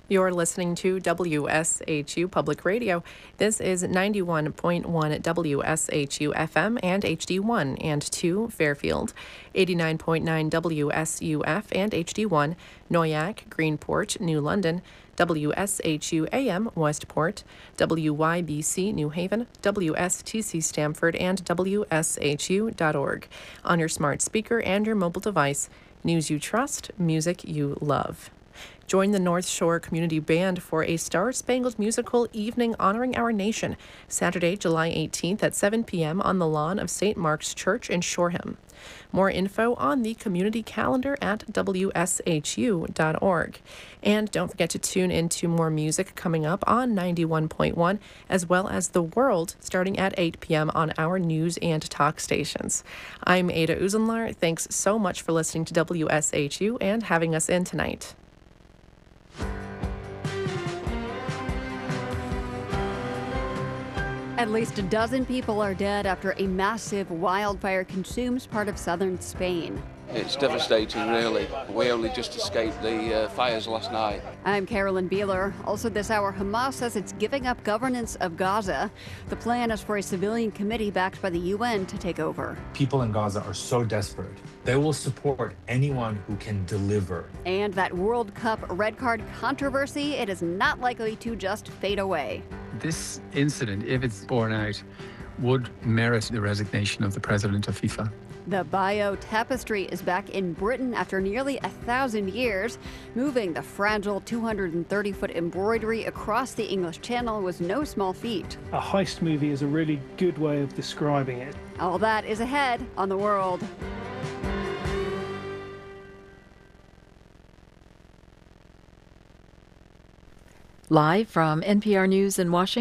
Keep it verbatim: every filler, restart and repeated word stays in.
You're listening to W S H U Public Radio. This is ninety-one point one W S H U F M and H D one and two Fairfield, eighty-nine point nine W S U F and H D one Noyac, Greenport, New London, W S H U A M Westport, W Y B C New Haven, W S T C Stamford, and W S H U dot org. On your smart speaker and your mobile device, news you trust, music you love. Join the North Shore Community Band for a Star-Spangled Musical evening honoring our nation, Saturday, July eighteenth at seven p.m. on the lawn of Saint Mark's Church in Shoreham. More info on the community calendar at W S H U dot org. And don't forget to tune in to more music coming up on ninety-one point one, as well as The World, starting at eight p.m. on our news and talk stations. I'm Ada Uzenlar. Thanks so much for listening to W S H U and having us in tonight. At least a dozen people are dead after a massive wildfire consumes part of southern Spain. It's devastating, really. We only just escaped the uh, fires last night. I'm Carolyn Beeler. Also this hour, Hamas says it's giving up governance of Gaza. The plan is for a civilian committee backed by the U N to take over. People in Gaza are so desperate. They will support anyone who can deliver. And that World Cup red card controversy, it is not likely to just fade away. This incident, if it's borne out, would merit the resignation of the president of FIFA. The Bayeux Tapestry is back in Britain after nearly a thousand years. Moving the fragile two hundred thirty foot embroidery across the English Channel was no small feat. A heist movie is a really good way of describing it. All that is ahead on The World. Live from N P R News in Washington.